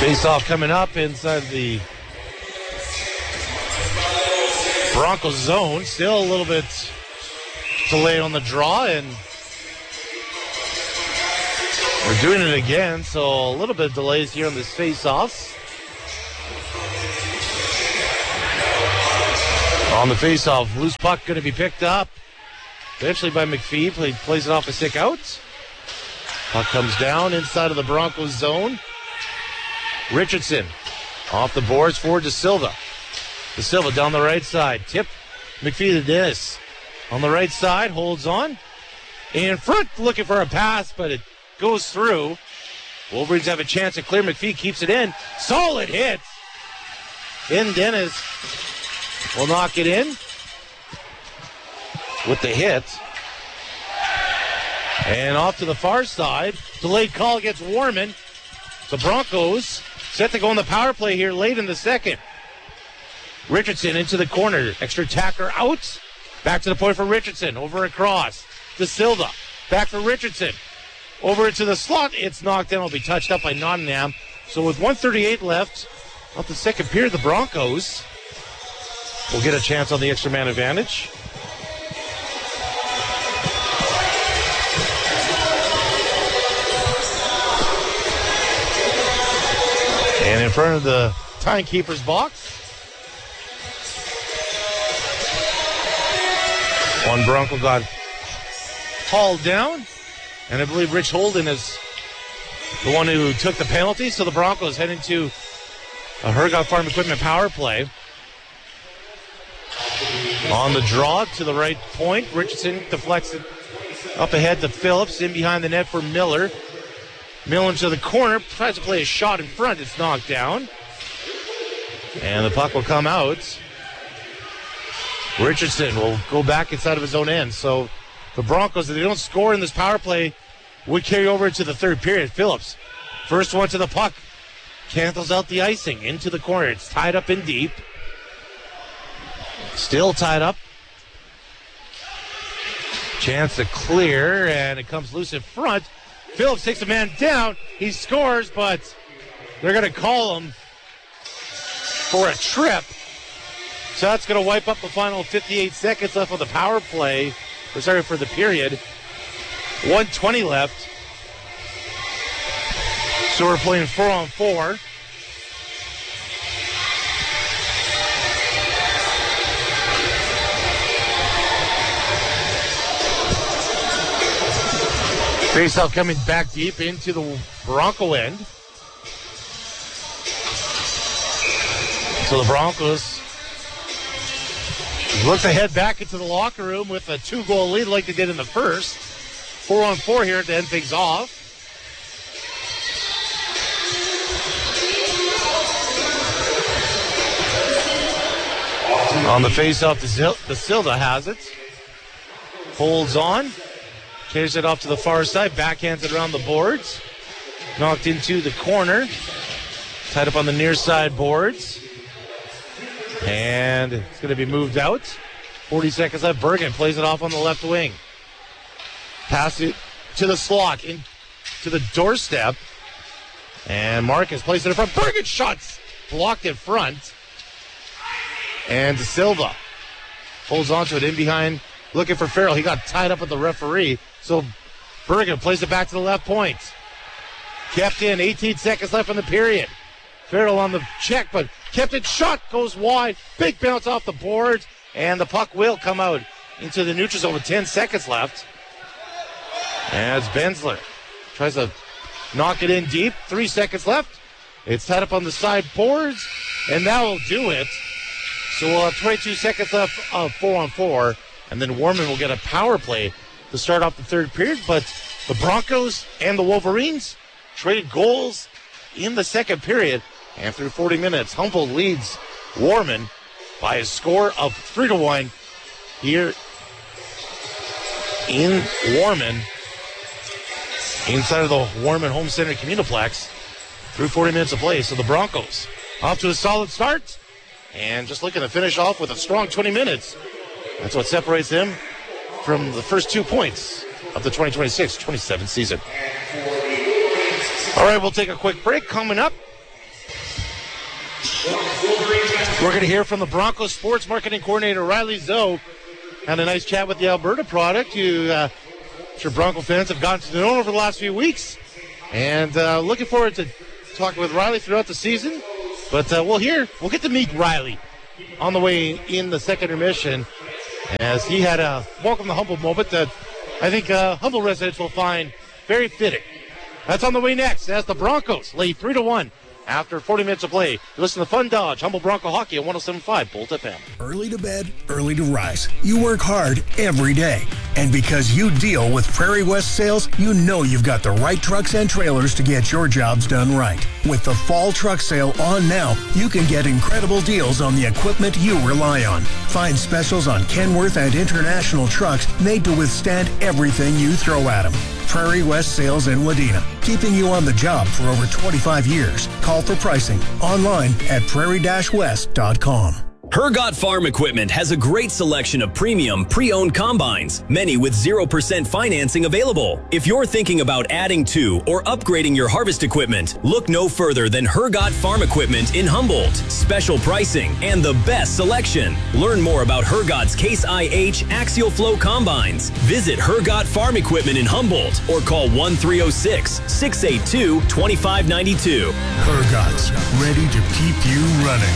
Face-off coming up inside the Broncos zone. Still a little bit delayed on the draw, and we're doing it again, so a little bit of delays here on this face-off. On the face-off, loose puck going to be picked up eventually by McPhee. Plays it off a stick out. Puck comes down inside of the Broncos zone. Richardson off the boards forward to Silva. To Silva down the right side. Tip McPhee to Dennis. On the right side, holds on. In front, looking for a pass, but it goes through. Wolverines have a chance to clear. McPhee keeps it in. Solid hit. In Dennis will knock it in with the hit. And off to the far side. Delayed call against Warman. The Broncos set to go on the power play here late in the second. Richardson into the corner. Extra tacker out. Back to the point for Richardson. Over across to Silva. Back for Richardson. Over into the slot. It's knocked in. It'll be touched up by Nottingham. So with 1:38 left of the second period, the Broncos will get a chance on the extra man advantage. And in front of the timekeeper's box, one Bronco got hauled down, and I believe Rich Holden is the one who took the penalty. So the Broncos head into a Hergott Farm Equipment power play. On the draw to the right point, Richardson deflects it up ahead to Phillips, in behind the net for Miller. Miller to the corner, tries to play a shot in front. It's knocked down. And the puck will come out. Richardson will go back inside of his own end. So the Broncos, if they don't score in this power play, would carry over into the third period. Phillips, first one to the puck. Cancels out the icing into the corner. It's tied up in deep. Still tied up. Chance to clear, and it comes loose in front. Phillips takes a man down. He scores, but they're going to call him for a trip. So that's going to wipe up the final 58 seconds left of the power play. For the period. 1:20 left. So we're playing 4-on-4. Faceoff coming back deep into the Bronco end. So the Broncos look to head back into the locker room with a 2-goal lead like they did in the first. 4-on-4 here to end things off. On the faceoff, the Silva has it. Holds on. Carries it off to the far side. Backhands it around the boards. Knocked into the corner. Tied up on the near side boards. And it's going to be moved out. 40 seconds left. Bergen plays it off on the left wing. Pass it to the slot, into the doorstep. And Marcus plays it in front. Bergen shots blocked in front. And Silva holds on to it in behind, looking for Farrell. He got tied up with the referee. So Bergen plays it back to the left point. Kept in. 18 seconds left in the period. Farrell on the check, but kept it. Shot goes wide. Big bounce off the boards. And the puck will come out into the neutral zone with 10 seconds left. As Benzler tries to knock it in deep. 3 seconds left. It's tied up on the side boards. And that will do it. So we'll have 22 seconds left of 4-on-4. And then Warman will get a power play to start off the third period. But the Broncos and the Wolverines traded goals in the second period. And through 40 minutes, Humboldt leads Warman by a score of 3-1 here in Warman, inside of the Warman Home Center Communiplex, through 40 minutes of play. So the Broncos off to a solid start and just looking to finish off with a strong 20 minutes. That's what separates them from the first 2 points of the 2026-27 season. All right, we'll take a quick break. Coming up, We're going to hear from the Broncos sports marketing coordinator, Riley Zoe. Had a nice chat with the Alberta product, who I'm sure Bronco fans have gotten to know over the last few weeks. And looking forward to talking with Riley throughout the season. But we'll get to meet Riley on the way in the second intermission, as he had a welcome to Humboldt moment that I think Humboldt residents will find very fitting. That's on the way next, as the Broncos lead 3-1 after 40 minutes of play. You listen to Fun Dodge, Humboldt Bronco Hockey at 107.5 Bolt FM. Early to bed, early to rise. You work hard every day. And because you deal with Prairie West Sales, you know you've got the right trucks and trailers to get your jobs done right. With the fall truck sale on now, you can get incredible deals on the equipment you rely on. Find specials on Kenworth and International trucks made to withstand everything you throw at them. Prairie West Sales in Wadena, keeping you on the job for over 25 years. Call for pricing online at prairie-west.com. Hergot Farm Equipment has a great selection of premium pre-owned combines, many with 0% financing available. If you're thinking about adding to or upgrading your harvest equipment, look no further than Hergot Farm Equipment in Humboldt. Special pricing and the best selection. Learn more about Hergot's Case IH Axial Flow combines. Visit Hergot Farm Equipment in Humboldt or call 1-306-682-2592. Hergot's, ready to keep you running.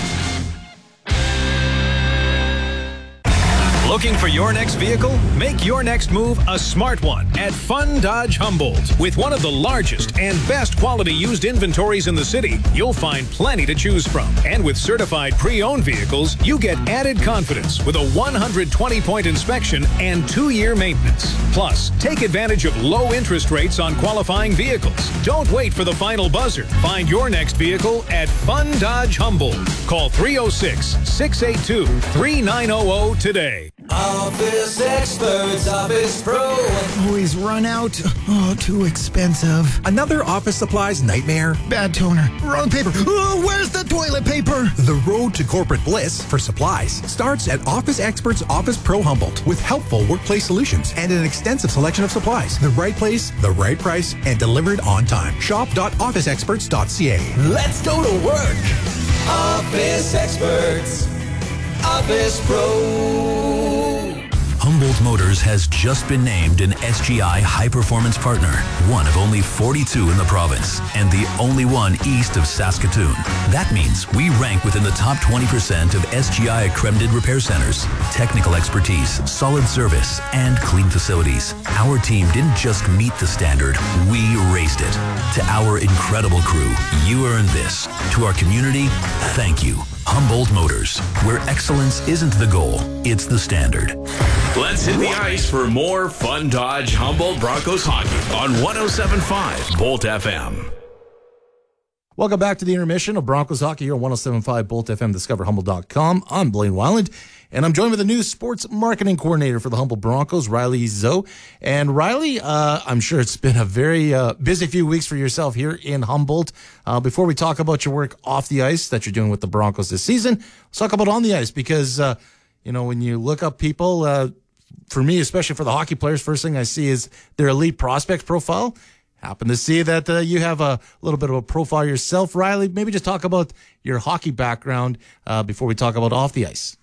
Looking for your next vehicle? Make your next move a smart one at Fun Dodge Humboldt. With one of the largest and best quality used inventories in the city, you'll find plenty to choose from. And with certified pre-owned vehicles, you get added confidence with a 120-point inspection and 2-year maintenance. Plus, take advantage of low interest rates on qualifying vehicles. Don't wait for the final buzzer. Find your next vehicle at Fun Dodge Humboldt. Call 306-682-3900 today. Office Experts, Office Pro. Always run out. Oh, too expensive. Another office supplies nightmare? Bad toner. Wrong paper. Oh, where's the toilet paper? The road to corporate bliss for supplies starts at Office Experts Office Pro Humboldt with helpful workplace solutions and an extensive selection of supplies. The right place, the right price, and delivered on time. Shop.officeexperts.ca. Let's go to work. Office Experts, Office Pro. Humboldt Motors has just been named an SGI High Performance Partner, one of only 42 in the province, and the only one east of Saskatoon. That means we rank within the top 20% of SGI accredited repair centers. Technical expertise, solid service, and clean facilities. Our team didn't just meet the standard, we raised it. To our incredible crew, you earned this. To our community, thank you. Humboldt Motors, where excellence isn't the goal, it's the standard. Let's hit the ice for more Fun Dodge Humboldt Broncos hockey on 107.5 Bolt FM. Welcome back to the intermission of Broncos hockey here on 107.5 Bolt FM, discoverhumboldt.com. I'm Blaine Weiland, and I'm joined with the new sports marketing coordinator for the Humboldt Broncos, Riley Zoe. And Riley, I'm sure it's been a very busy few weeks for yourself here in Humboldt. Before we talk about your work off the ice that you're doing with the Broncos this season, let's talk about on the ice, because when you look up people, for me, especially for the hockey players, first thing I see is their elite prospect profile. Happen to see that you have a little bit of a profile yourself, Riley. Maybe just talk about your hockey background before we talk about off the ice.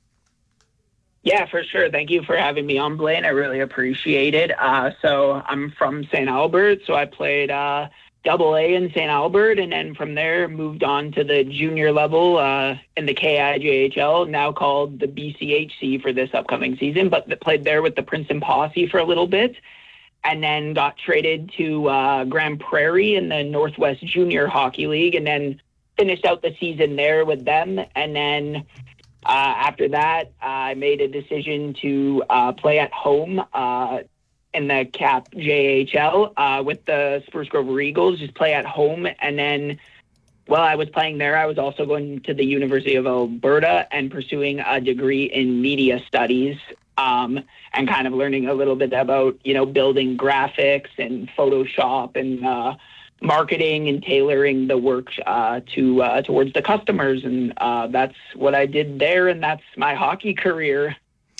Yeah, for sure. Thank you for having me on, Blaine. I really appreciate it. So I'm from St. Albert, so I played AA in St. Albert, and then from there moved on to the junior level in the KIJHL, now called the BCHC for this upcoming season, but played there with the Princeton Posse for a little bit, and then got traded to Grand Prairie in the Northwest Junior Hockey League, and then finished out the season there with them. And then after that, I made a decision to play at home in the CAP JHL with the Spruce Grove Eagles, just play at home. And then while I was playing there, I was also going to the University of Alberta and pursuing a degree in media studies, and kind of learning a little bit about, building graphics and Photoshop and marketing and tailoring the work towards the customers. And that's what I did there, and that's my hockey career.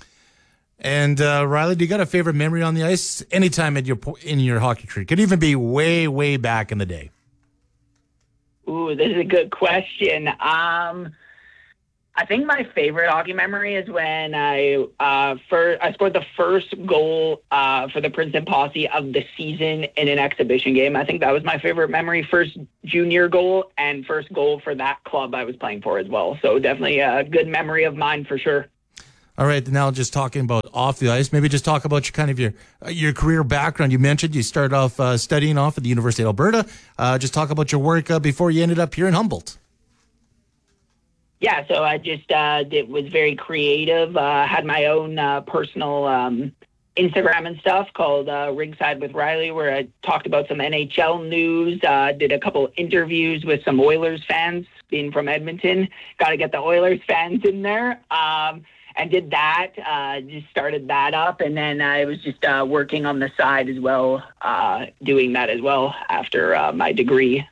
And Riley, do you got a favorite memory on the ice anytime in your hockey career? Could even be way, way back in the day. Ooh, this is a good question. I think my favorite hockey memory is when I scored the first goal for the Princeton Posse of the season in an exhibition game. I think that was my favorite memory. First junior goal and first goal for that club I was playing for as well. So definitely a good memory of mine for sure. All right, now just talking about off the ice, maybe just talk about your career background. You mentioned you started off studying off at the University of Alberta. Just talk about your work before you ended up here in Humboldt. Yeah, so I just was very creative. Had my own personal Instagram and stuff called Ringside with Riley, where I talked about some NHL news, did a couple interviews with some Oilers fans, being from Edmonton. Got to get the Oilers fans in there. And did that, just started that up. And then I was just working on the side as well, doing that as well after my degree.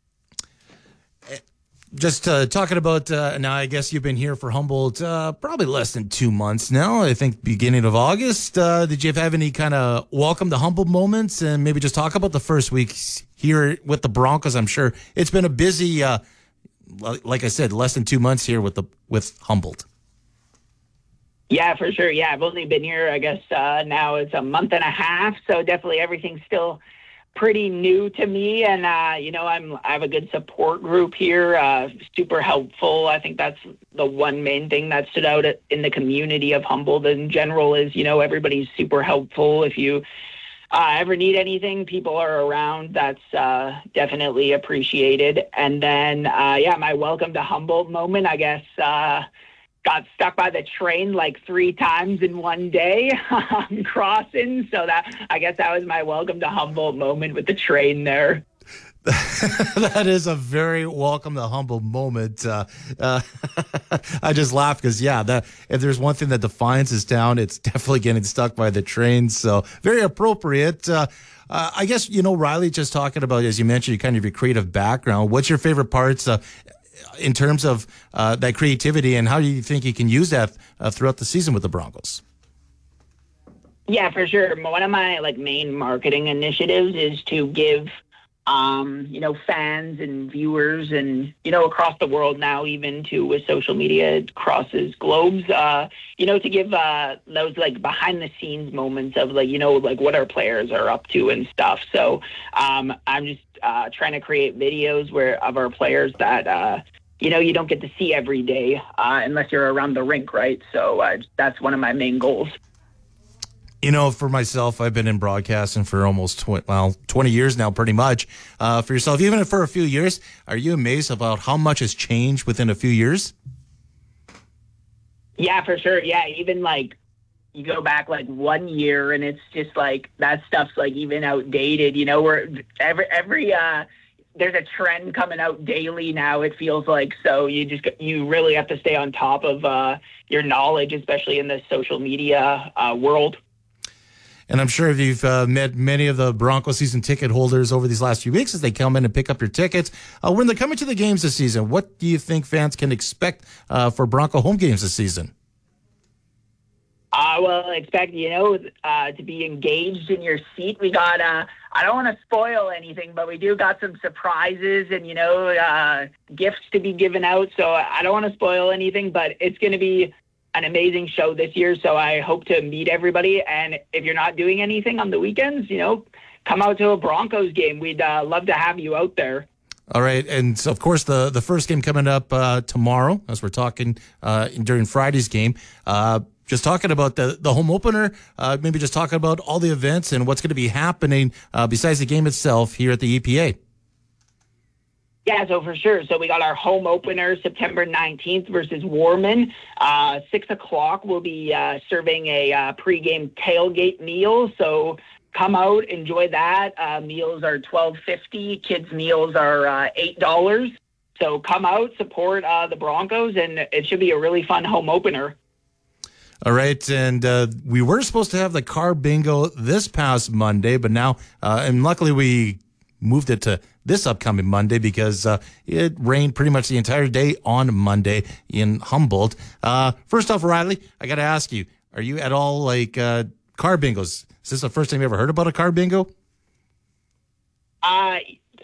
Just talking about, now I guess you've been here for Humboldt probably less than 2 months now, I think beginning of August. Did you have any kind of welcome to Humboldt moments? And maybe just talk about the first weeks here with the Broncos. I'm sure it's been a busy, like I said, less than 2 months here with Humboldt. Yeah, for sure. Yeah, I've only been here, I guess, now it's a month and a half. So definitely everything's still pretty new to me, and I have a good support group here, super helpful. I think that's the one main thing that stood out in the community of Humboldt in general is, everybody's super helpful. If you ever need anything, people are around. That's definitely appreciated. And then, my welcome to Humboldt moment, I guess, got stuck by the train like 3 times in one day crossing. So I guess that was my welcome to Humboldt moment with the train there. That is a very welcome to Humboldt moment. I just laughed because, if there's one thing that defines this town, it's definitely getting stuck by the train. So very appropriate. I guess, Riley, just talking about, as you mentioned, kind of your creative background. What's your favorite parts in terms of that creativity, and how do you think you can use that throughout the season with the Broncos? Yeah, for sure. One of my main marketing initiatives is to give, fans and viewers and, across the world now, even with social media, it crosses globes, to give those behind the scenes moments of what our players are up to and stuff. So I'm just trying to create videos of our players that, you don't get to see every day unless you're around the rink, right? So that's one of my main goals. For myself, I've been in broadcasting for almost 20 years now, pretty much. For yourself, even for a few years, are you amazed about how much has changed within a few years? Yeah, for sure. Yeah, even you go back 1 year and it's just that stuff's even outdated. Where every there's a trend coming out daily now, it feels like. So you really have to stay on top of your knowledge, especially in the social media world. And I'm sure if you've met many of the Broncos season ticket holders over these last few weeks as they come in and pick up your tickets. When they're coming to the games this season, what do you think fans can expect for Bronco home games this season? Well, expect, to be engaged in your seat. We got, I don't want to spoil anything, but we do got some surprises and, gifts to be given out. So I don't want to spoil anything, but it's going to be an amazing show this year. So I hope to meet everybody. And if you're not doing anything on the weekends, come out to a Broncos game. We'd love to have you out there. All right. And so, of course, the first game coming up tomorrow, as we're talking during Friday's game, just talking about the home opener, maybe just talking about all the events and what's going to be happening besides the game itself here at the EPA. Yeah, so for sure. So we got our home opener September 19th versus Warman. 6 o'clock, we'll be serving a pregame tailgate meal. So come out, enjoy that. Meals are $12.50. Kids' meals are $8. So come out, support the Broncos, and it should be a really fun home opener. All right, and we were supposed to have the car bingo this past Monday, but now, and luckily we moved it to this upcoming Monday because it rained pretty much the entire day on Monday in Humboldt. First off, Riley, I got to ask you, are you at all car bingos? Is this the first time you ever heard about a car bingo?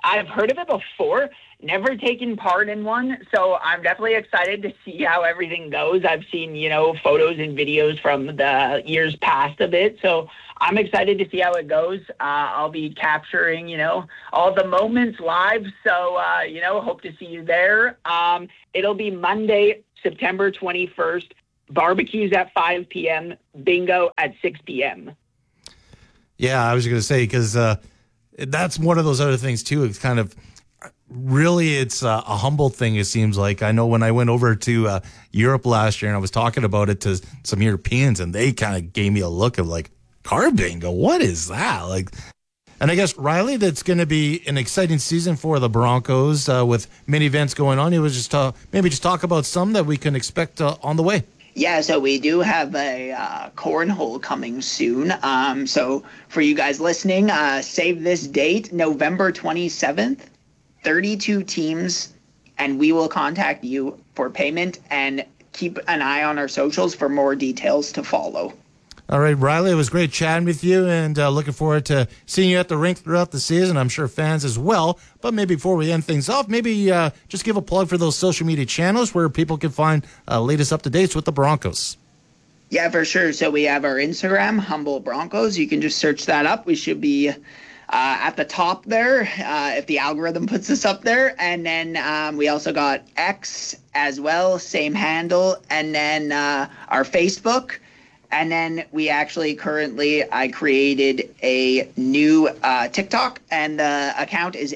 I've heard of it before, never taken part in one, so I'm definitely excited to see how everything goes. I've seen, photos and videos from the years past of it, so I'm excited to see how it goes. I'll be capturing, all the moments live, so, hope to see you there. It'll be Monday, September 21st, barbecues at 5 p.m., bingo at 6 p.m. Yeah, I was going to say, because that's one of those other things, too. It's kind of, really, it's a Humboldt thing, it seems like. I know when I went over to Europe last year and I was talking about it to some Europeans, and they kind of gave me a look of like, car bingo, what is that? And I guess, Riley, that's going to be an exciting season for the Broncos with many events going on. You was just maybe just talk about some that we can expect on the way. Yeah, so we do have a cornhole coming soon. So for you guys listening, save this date, November 27th, 32 teams, and we will contact you for payment, and keep an eye on our socials for more details to follow. All right, Riley, it was great chatting with you, and looking forward to seeing you at the rink throughout the season. I'm sure fans as well. But maybe before we end things off, maybe just give a plug for those social media channels where people can find latest up-to-dates with the Broncos. Yeah, for sure. So we have our Instagram, Humboldt Broncos. You can just search that up. We should be at the top there if the algorithm puts us up there. And then we also got X as well, same handle. And then our Facebook. And then we actually I created a new TikTok, and the account is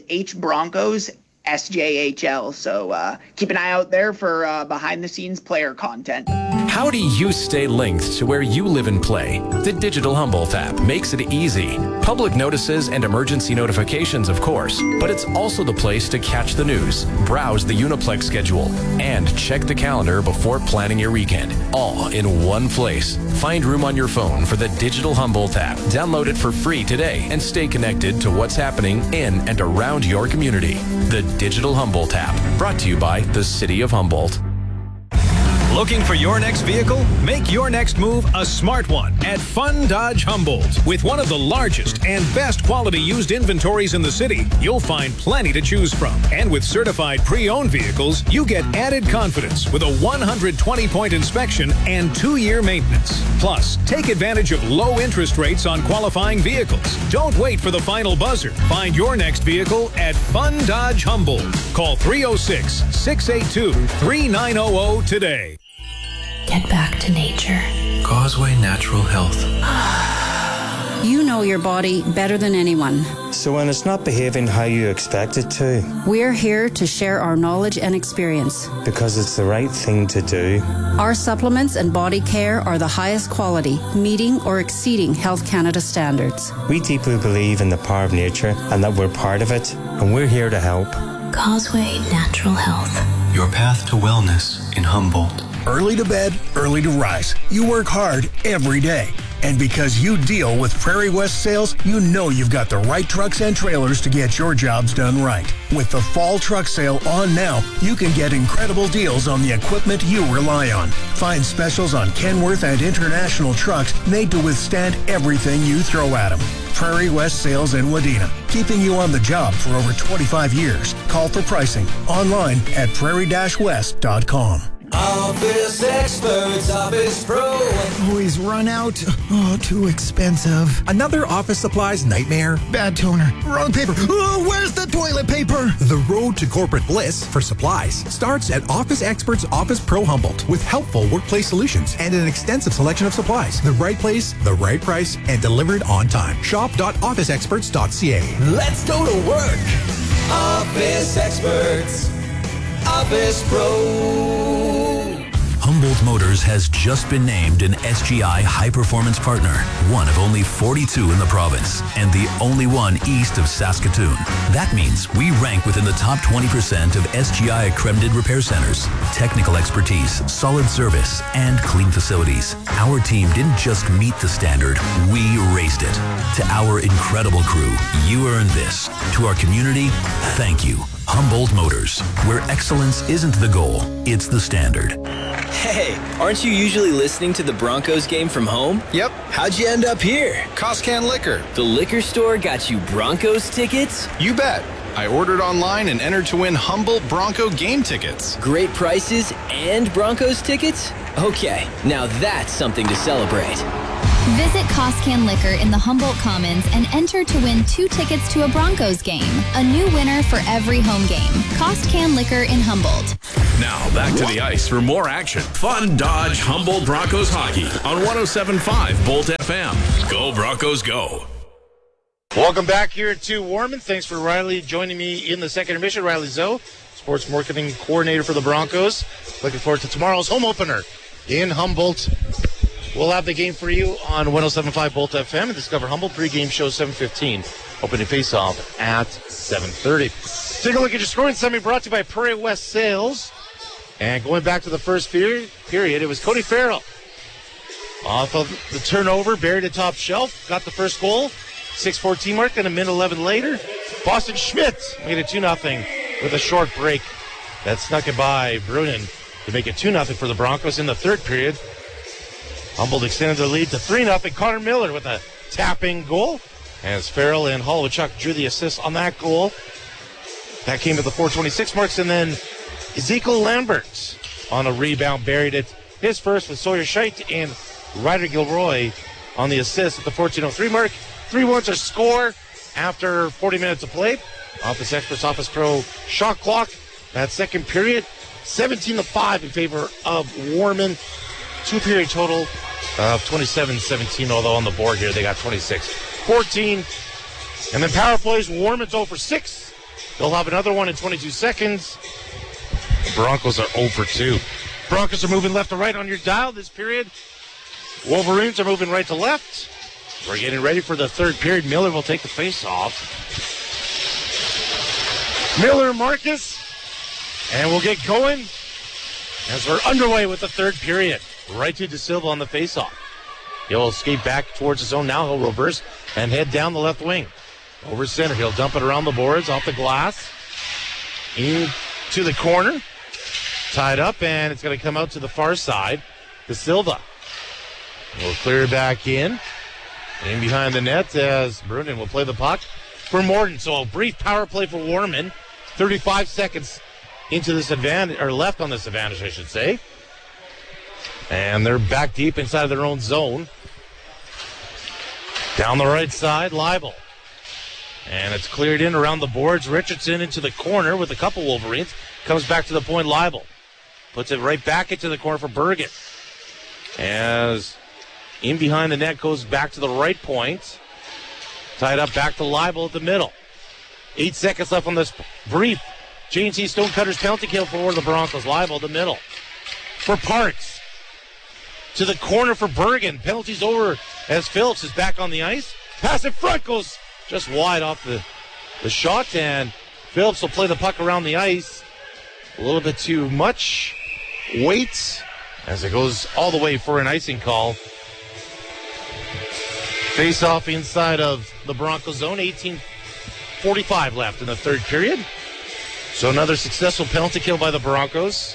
HBroncosSJHL. So keep an eye out there for behind-the-scenes player content. How do you stay linked to where you live and play? The Digital Humboldt app makes it easy. Public notices and emergency notifications, of course, but it's also the place to catch the news, browse the Uniplex schedule, and check the calendar before planning your weekend. All in one place. Find room on your phone for the Digital Humboldt app. Download it for free today and stay connected to what's happening in and around your community. The Digital Humboldt app, brought to you by the City of Humboldt. Looking for your next vehicle? Make your next move a smart one at Fun Dodge Humboldt. With one of the largest and best quality used inventories in the city, you'll find plenty to choose from. And with certified pre-owned vehicles, you get added confidence with a 120-point inspection and 2-year maintenance. Plus, take advantage of low interest rates on qualifying vehicles. Don't wait for the final buzzer. Find your next vehicle at Fun Dodge Humboldt. Call 306-682-3900 today. Get back to nature. Causeway Natural Health. You know your body better than anyone. So when it's not behaving how you expect it to, we're here to share our knowledge and experience. Because it's the right thing to do. Our supplements and body care are the highest quality, meeting or exceeding Health Canada standards. We deeply believe in the power of nature and that we're part of it, and we're here to help. Causeway Natural Health. Your path to wellness in Humboldt. Early to bed, early to rise. You work hard every day. And because you deal with Prairie West Sales, you know you've got the right trucks and trailers to get your jobs done right. With the fall truck sale on now, you can get incredible deals on the equipment you rely on. Find specials on Kenworth and International trucks made to withstand everything you throw at them. Prairie West Sales in Wadena, keeping you on the job for over 25 years. Call for pricing online at prairie-west.com. Office Experts, Office Pro. Always run out. Oh, too expensive. Another office supplies nightmare? Bad toner. Wrong paper. Oh, where's the toilet paper? The road to corporate bliss for supplies starts at Office Experts Office Pro Humboldt with helpful workplace solutions and an extensive selection of supplies. The right place, the right price, and delivered on time. Shop.officeexperts.ca. Let's go to work. Office Experts. Office Pro. Humboldt Motors has just been named an SGI High Performance Partner, one of only 42 in the province, and the only one east of Saskatoon. That means we rank within the top 20% of SGI accredited repair centers. Technical expertise, solid service, and clean facilities. Our team didn't just meet the standard, we raised it. To our incredible crew, you earned this. To our community, thank you. Humboldt Motors, where excellence isn't the goal, it's the standard. Hey, aren't you usually listening to the Broncos game from home? Yep. How'd you end up here? Costcan Liquor. The liquor store got you Broncos tickets? You bet. I ordered online and entered to win Humboldt Bronco game tickets. Great prices and Broncos tickets? Okay, now that's something to celebrate. Visit Costcan Liquor in the Humboldt Commons and enter to win 2 tickets to a Broncos game. A new winner for every home game. Costcan Liquor in Humboldt. Now back to the ice for more action. Fun Dodge Humboldt Broncos hockey on 107.5 Bolt FM. Go Broncos, go. Welcome back here to Warman. Thanks for Riley joining me in the second intermission. Riley Zoe, sports marketing coordinator for the Broncos. Looking forward to tomorrow's home opener in Humboldt. We'll have the game for you on 107.5 Bolt FM and Discover Humboldt. Pregame show 7:15. Opening face-off at 7:30. Take a look at your scoring summary brought to you by Prairie West Sales. And going back to the first period, it was Cody Farrell. Off of the turnover, buried at top shelf, got the first goal. 6:14 mark, then a minute 11 later, Boston Schmidt made it 2-0 with a short break. That snuck it by Brunin to make it 2-0 for the Broncos in the third period. Humboldt extended their lead to 3-0. Connor Miller with a tapping goal as Farrell and Holowachuk drew the assist on that goal. That came at the 4:26 marks, and then Ezekiel Lambert on a rebound buried it. His first with Sawyer Scheidt and Ryder Gilroy on the assist at the 14:03 mark. 3-1's our score after 40 minutes of play. Office Experts Office Pro shot clock. That second period, 17-5 in favor of Warman. 2-period total of 27-17, although on the board here they got 26-14. And then power plays, Warman's 0 for 6. They'll have another one in 22 seconds. The Broncos are 0 for 2. Broncos are moving left to right on your dial this period. Wolverines are moving right to left. We're getting ready for the third period. Miller will take the face-off. Miller, Marcus, and we'll get going as we're underway with the third period. Right to De Silva on the face-off. He'll skate back towards his zone. Now he'll reverse and head down the left wing. Over center. He'll dump it around the boards, off the glass, into the corner. Tied up, and it's going to come out to the far side. De Silva will clear it back in. In behind the net as Brunin will play the puck for Morton. So a brief power play for Warman. 35 seconds into this advantage, or left on this advantage, I should say. And they're back deep inside their own zone. Down the right side, Leibel. And it's cleared in around the boards. Richardson into the corner with a couple Wolverines. Comes back to the point, Leibel. Puts it right back into the corner for Bergen. As in behind the net goes back to the right point. Tied up back to Leibel at the middle. 8 seconds left on this brief J&T Stonecutters penalty kill for the Broncos. Leibel the middle for Parks. To the corner for Bergen. Penalty's over as Phillips is back on the ice. Pass in front goes just wide off the shot, and Phillips will play the puck around the ice. A little bit too much weight as it goes all the way for an icing call. Face off inside of the Broncos zone. 18:45 left in the third period. So another successful penalty kill by the Broncos.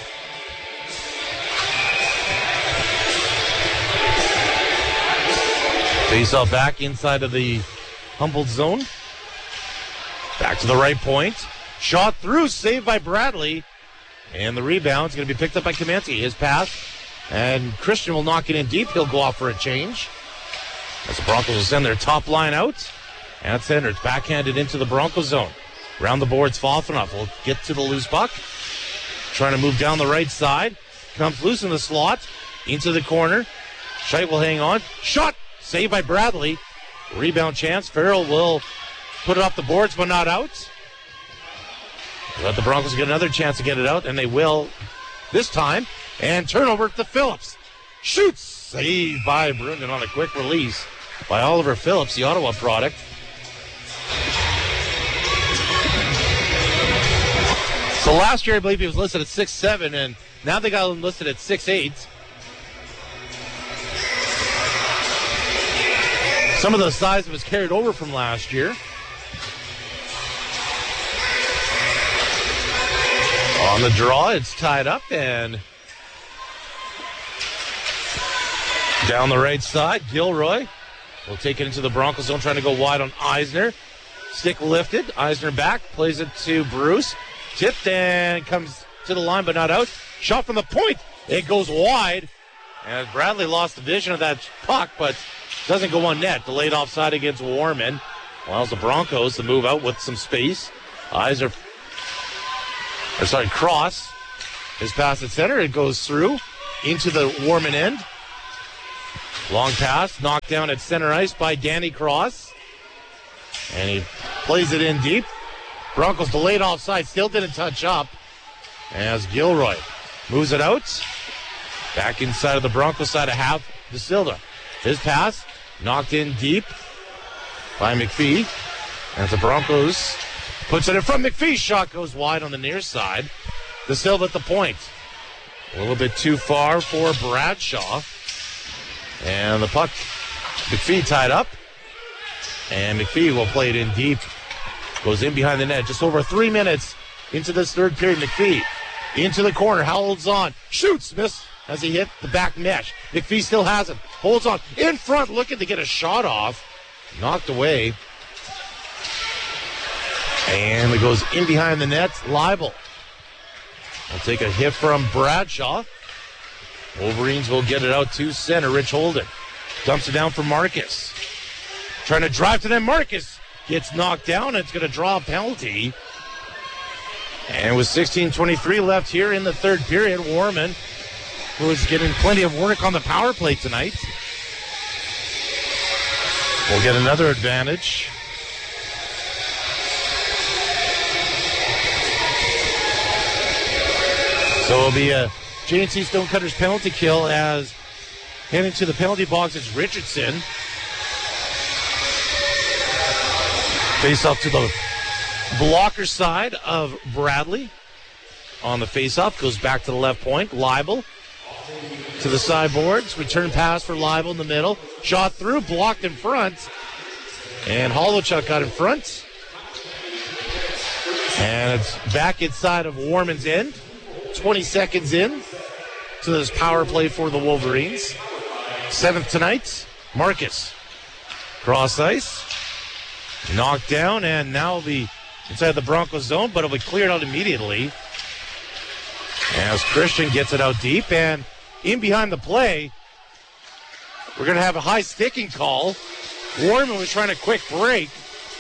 Face off back inside of the Humboldt zone. Back to the right point. Shot through, saved by Bradley. And the rebound is going to be picked up by Kaminsky. His pass. And Christian will knock it in deep. He'll go off for a change. As the Broncos will send their top line out. At center, it's backhanded into the Broncos zone. Around the boards, Fafanoff will get to the loose puck. Trying to move down the right side. Comes loose in the slot. Into the corner. Scheidt will hang on. Shot! Saved by Bradley. Rebound chance. Farrell will put it off the boards, but not out. Let the Broncos get another chance to get it out, and they will this time. And turnover to Phillips. Shoots! Saved by Brunin on a quick release by Oliver Phillips, the Ottawa product. So last year, I believe he was listed at 6'7", and now they got him listed at 6'8". Some of the size was carried over from last year. On the draw, it's tied up, and down the right side, Gilroy will take it into the Broncos zone, trying to go wide on Eisner. Stick lifted. Eisner back. Plays it to Bruce. Tipped and comes to the line but not out. Shot from the point. It goes wide. And Bradley lost the vision of that puck, but doesn't go on net. Delayed offside against Warman. Allows the Broncos to move out with some space. Cross. His pass at center. It goes through into the Warman end. Long pass. Knocked down at center ice by Danny Cross. And he plays it in deep. Broncos delayed offside. Still didn't touch up. As Gilroy moves it out. Back inside of the Broncos side of half. De Silva. His pass. Knocked in deep by McPhee. As the Broncos puts it in front. McPhee's shot goes wide on the near side. De Silva at the point. A little bit too far for Bradshaw. And the puck, McPhee tied up. And McPhee will play it in deep. Goes in behind the net. Just over 3 minutes into this third period. McPhee into the corner. Holds on. Shoots. Miss as he hit the back mesh. McPhee still has it. Holds on. In front. Looking to get a shot off. Knocked away. And it goes in behind the net. Leibel will take a hit from Bradshaw. Wolverines will get it out to center. Rich Holden dumps it down for Marcus. Trying to drive to them. Marcus gets knocked down. It's going to draw a penalty. And with 16:23 left here in the third period, Warman, who is getting plenty of work on the power play tonight, will get another advantage. So it'll be a J&C Stonecutters penalty kill as heading to the penalty box is Richardson. Face off to the blocker side of Bradley. On the face-off, goes back to the left point. Leibel to the sideboards. Return pass for Leibel in the middle. Shot through, blocked in front. And Holochuk got in front. And it's back inside of Warman's end. 20 seconds in to this power play for the Wolverines. 7th tonight, Marcus. Cross ice. Knocked down, and now will be inside the Broncos zone, but it'll be cleared out immediately. As Christian gets it out deep, and in behind the play, we're going to have a high sticking call. Warman was trying a quick break.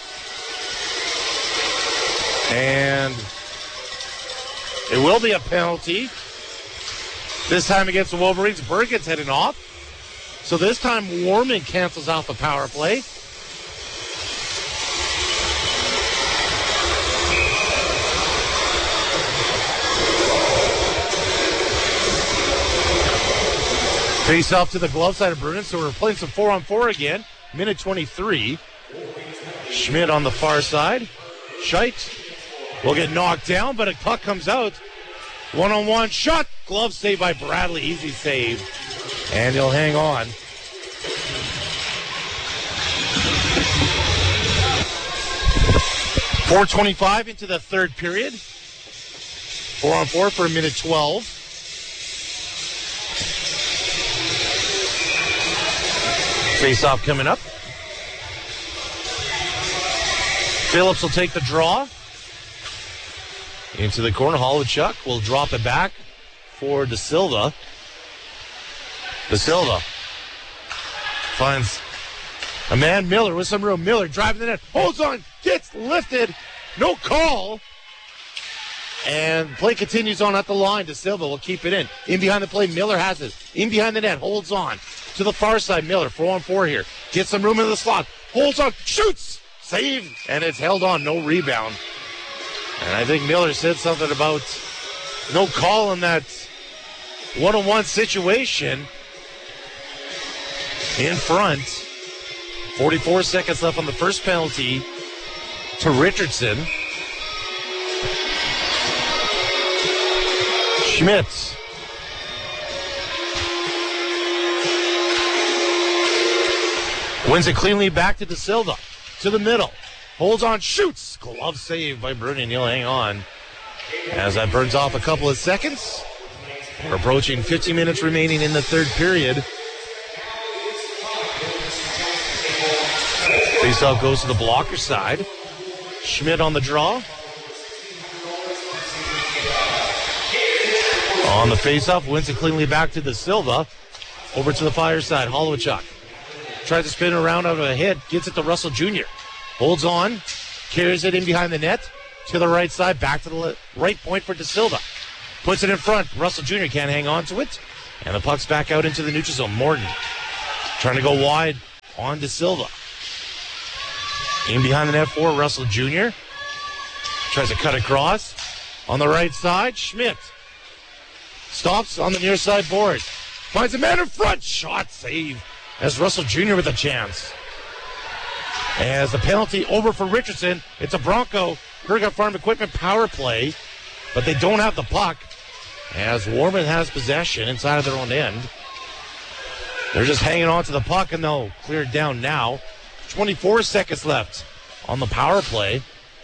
And it will be a penalty. This time against the Wolverines. Bergen's heading off. So this time Warman cancels out the power play. Face off to the glove side of Bruin. So we're playing some 4-on-4 again. Minute 23. Schmidt on the far side. Scheidt will get knocked down, but a puck comes out. 1-on-1 shot. Glove save by Bradley. Easy save. And he'll hang on. .425 into the third period. 4-on-4 for a minute 12. Face-off coming up. Phillips will take the draw. Into the corner. Holochuk will drop it back for De Silva. De Silva finds a man, Miller, with some room. Miller driving the net. Holds on. Gets lifted. No call. And play continues on at the line. De Silva will keep it in. In behind the play, Miller has it. In behind the net. Holds on. To the far side, Miller. 4-on-4 here. Gets some room in the slot. Holds on. Shoots. Save. And it's held on. No rebound. And I think Miller said something about no call in that 1-on-1 situation. In front. 44 seconds left on the first penalty to Richardson. Schmidt. Wins it cleanly back to De Silva. To the middle. Holds on, shoots. Glove save by Bruni, and he'll hang on. As that burns off a couple of seconds. We're approaching 15 minutes remaining in the third period. Faceoff goes to the blocker side. Schmidt on the draw. On the faceoff, wins it cleanly back to the Silva. Over to the fire side, Holochuk. Tries to spin around out of a hit, gets it to Russell Jr. Holds on, carries it in behind the net, to the right side, back to the right point for De Silva. Puts it in front. Russell Jr. can't hang on to it. And the puck's back out into the neutral zone. Morton trying to go wide on De Silva. In behind the net for Russell Jr. Tries to cut across. On the right side, Schmidt. Stops on the near side boards. Finds a man in front. Shot save as Russell Jr. with a chance. As the penalty over for Richardson. It's a Bronco Herga Farm Equipment power play, but they don't have the puck as Warman has possession inside of their own end. They're just hanging on to the puck, and they'll clear it down now. 24 seconds left on the power play.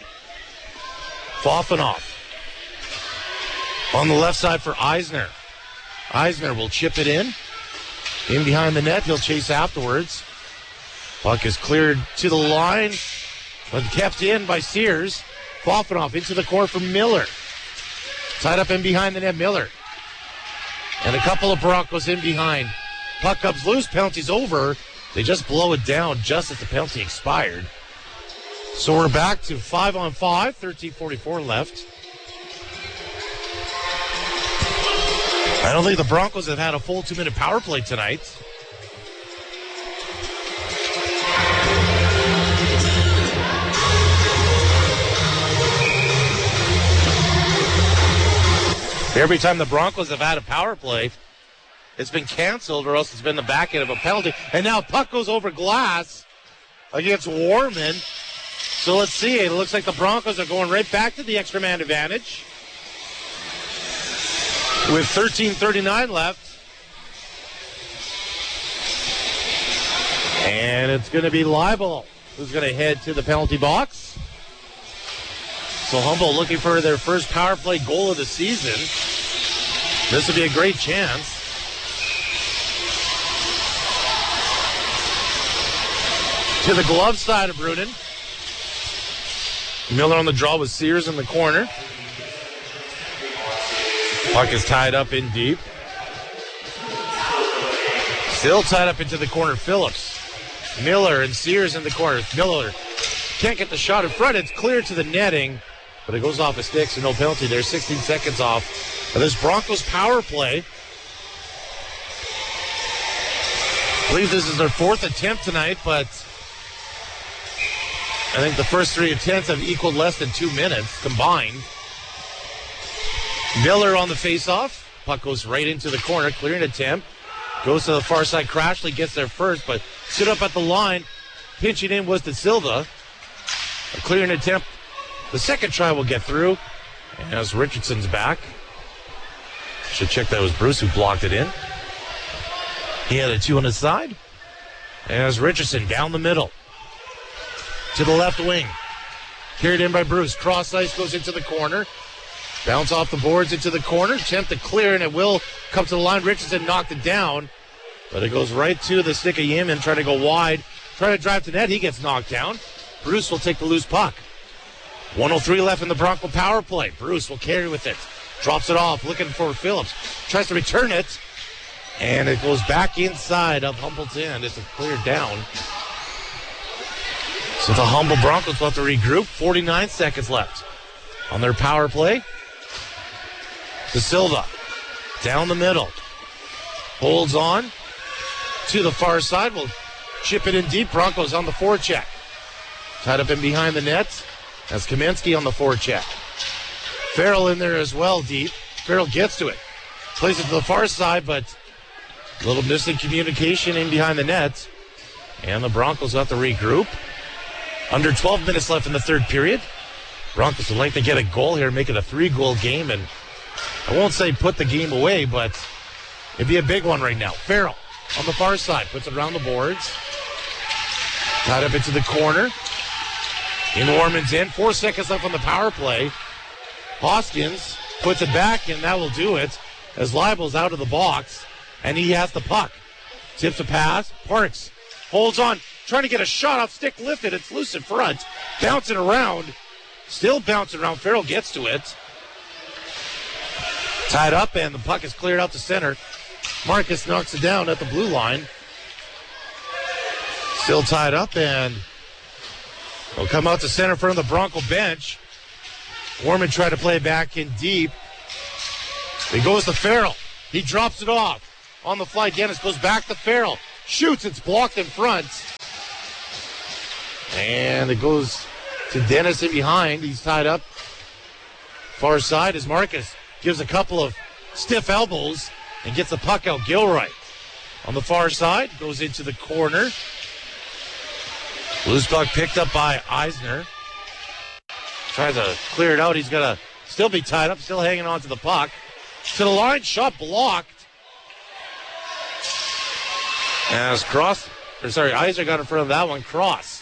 Fofanoff on the left side for Eisner. Eisner will chip it in behind the net. He'll chase afterwards. Puck is cleared to the line, but kept in by Sears. Fofanoff into the corner for Miller. Tied up in behind the net, Miller. And a couple of Broncos in behind. Puck comes loose, penalty's over. They just blow it down just as the penalty expired. So we're back to 5-on-5, 13:44 left. I don't think the Broncos have had a full 2-minute power play tonight. Every time the Broncos have had a power play, it's been canceled or else it's been the back end of a penalty. And now puck goes over glass against Warman. So let's see. It looks like the Broncos are going right back to the extra man advantage. With 13:39 left. And it's going to be Leibel who's going to head to the penalty box. So Humboldt looking for their first power play goal of the season. This would be a great chance. To the glove side of Brunin. Miller on the draw with Sears in the corner. Puck is tied up in deep. Still tied up into the corner, Phillips. Miller and Sears in the corner. Miller can't get the shot in front. It's clear to the netting, but it goes off his stick, so no penalty there. 16 seconds off of this Broncos power play. I believe this is their fourth attempt tonight, but I think the first three attempts have equaled less than 2 minutes combined. Miller on the faceoff. Puck goes right into the corner, clearing attempt. Goes to the far side. Crashley gets there first, but stood up at the line. Pinching in was De Silva. A clearing attempt. The second try will get through. And as Richardson's back. Should check that it was Bruce who blocked it in. He had a 2 on his side. As Richardson down the middle. To the left wing. Carried in by Bruce. Cross ice goes into the corner. Bounce off the boards into the corner. Attempt to clear, and it will come to the line. Richardson knocked it down. But it goes right to the stick of Yemen, trying to go wide. Trying to drive to net. He gets knocked down. Bruce will take the loose puck. 1:03 left in the Bronco power play. Bruce will carry with it. Drops it off, looking for Phillips. Tries to return it. And it goes back inside of Humboldt's end. It's cleared down. So the Humboldt Broncos will have to regroup. 49 seconds left on their power play. De Silva down the middle. Holds on to the far side. Will chip it in deep. Broncos on the forecheck. Tied up in behind the net. That's Kaminsky on the forecheck. Farrell in there as well deep. Farrell gets to it. Plays it to the far side, but a little missing communication in behind the net. And the Broncos have to regroup. Under 12 minutes left in the third period. Broncos would like to get a goal here, make it a 3-goal game, and I won't say put the game away, but it'd be a big one right now. Farrell on the far side, puts it around the boards. Tied up into the corner. In Warman's in. 4 seconds left on the power play. Hoskins puts it back, and that will do it as Leibel's out of the box, and he has the puck. Tips a pass. Parks holds on, trying to get a shot off stick lifted. It's loose in front. Bouncing around. Still bouncing around. Farrell gets to it. Tied up, and the puck is cleared out to center. Marcus knocks it down at the blue line. Still tied up, and will come out to center in front of the Bronco bench. Warman tried to play back in deep. It goes to Farrell. He drops it off. On the fly, Dennis goes back to Farrell. Shoots, it's blocked in front. And it goes to Dennis in behind. He's tied up. Far side as Marcus gives a couple of stiff elbows and gets the puck out. Gilroy on the far side, goes into the corner. Loose puck picked up by Eisner. Tries to clear it out. He's got to still be tied up, still hanging on to the puck. To the line, shot blocked. As Eisner got in front of that one. Cross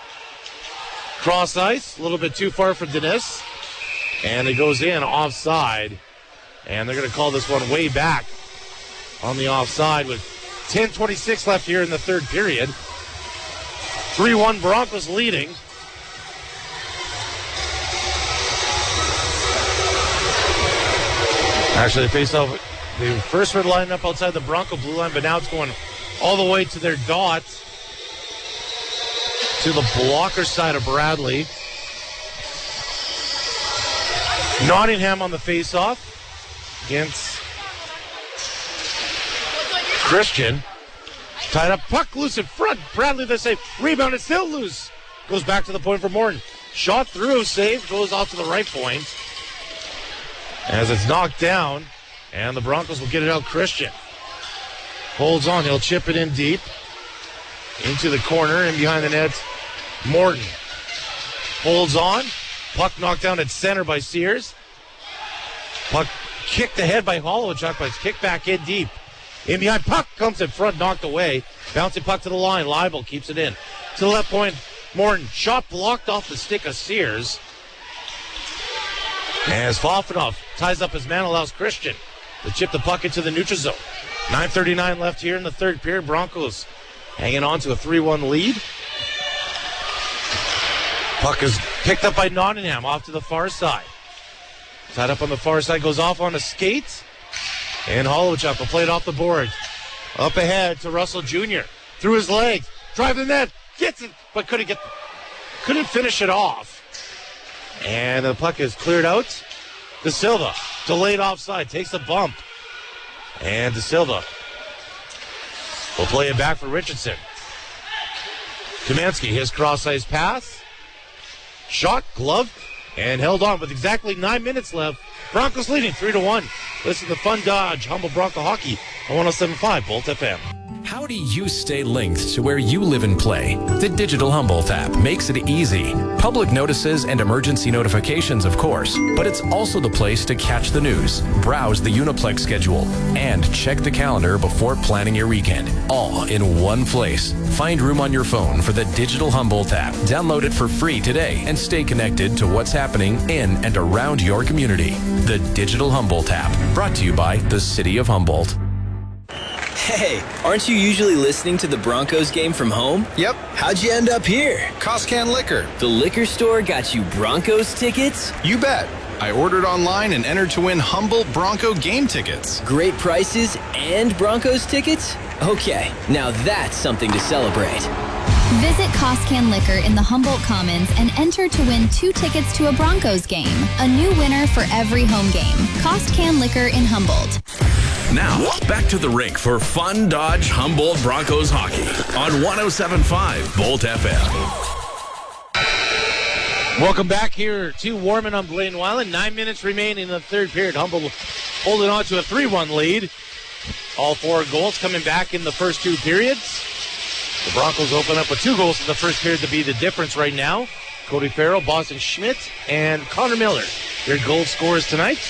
ice, a little bit too far for Dennis. And it goes in offside. And they're going to call this one way back on the offside with 10:26 left here in the third period. 3-1 Broncos leading. Actually, the face-off, they first were lining up outside the Bronco blue line, but now it's going all the way to their dot, to the blocker side of Bradley. Nottingham on the face-off against Christian. Tied up, puck loose in front. Bradley the save. Rebound, it's still loose. Goes back to the point for Morton. Shot through, save, goes off to the right point. As it's knocked down, and the Broncos will get it out. Christian holds on. He'll chip it in deep into the corner and behind the net. Morton holds on. Puck knocked down at center by Sears. Puck kicked ahead by Holochuk, but it's kicked back in deep. In behind, puck comes in front, knocked away. Bouncing puck to the line. Leibel keeps it in. To the left point, Morton. Shot blocked off the stick of Sears. As Falfanoff ties up his man, allows Christian to chip the puck into the neutral zone. 9:39 left here in the third period. Broncos hanging on to a 3-1 lead. Puck is picked up by Nottingham off to the far side. Tied up on the far side, goes off on a skate. And Holochuk will play it off the board. Up ahead to Russell Jr. Through his legs. Drive the net. Gets it, but couldn't finish it off. And the puck is cleared out. De Silva, delayed offside, takes a bump. And De Silva will play it back for Richardson. Kaminsky, his cross-ice pass. Shot, glove, and held on with exactly 9 minutes left. Broncos leading 3-1. Listen to Fun Dodge Humble Bronco Hockey on 107.5 Bolt FM. How do you stay linked to where you live and play? The digital Humboldt app makes it easy. Public notices and emergency notifications, of course, but it's also the place to catch the news, browse the Uniplex schedule, and check the calendar before planning your weekend. All in one place. Find room on your phone for the digital Humboldt app. Download it for free today and stay connected to what's happening in and around your community. The digital Humboldt app, brought to you by the City of Humboldt. Hey, aren't you usually listening to the Broncos game from home? Yep. How'd you end up here? Costcan Liquor. The liquor store got you Broncos tickets? You bet. I ordered online and entered to win Humboldt Bronco game tickets. Great prices and Broncos tickets? Okay, now that's something to celebrate. Visit Costcan Liquor in the Humboldt Commons and enter to win 2 tickets to a Broncos game. A new winner for every home game. Costcan Liquor in Humboldt. Now, back to the rink for Fun Dodge Humboldt Broncos hockey on 107.5 Bolt FM. Welcome back here to Warman on Blaine Weiland. 9 minutes remaining in the third period. Humboldt holding on to a 3-1 lead. All 4 goals coming back in the first 2 periods. The Broncos open up with 2 goals in the first period to be the difference right now. Cody Farrell, Boston Schmidt, and Connor Miller, their goal scorers tonight.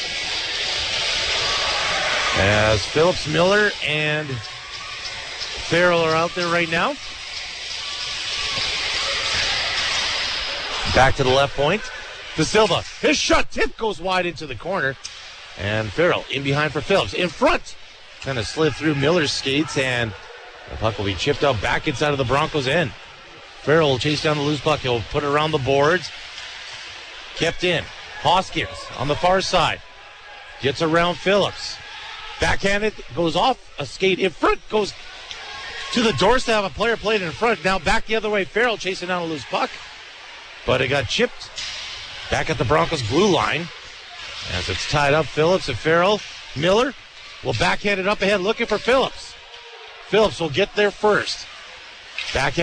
As Phillips, Miller, and Farrell are out there right now. Back to the left point. De Silva, his shot tip goes wide into the corner. And Farrell in behind for Phillips. In front. Kind of slid through Miller's skates, and the puck will be chipped out back inside of the Broncos' end. Farrell will chase down the loose puck. He'll put it around the boards. Kept in. Hoskins on the far side. Gets around Phillips. Backhanded, goes off a skate in front, goes to the doorstep. A player played in front. Now back the other way. Farrell chasing down a loose puck. But it got chipped back at the Broncos blue line. As it's tied up, Phillips and Farrell. Miller will backhand it up ahead looking for Phillips. Phillips will get there first. Backhand.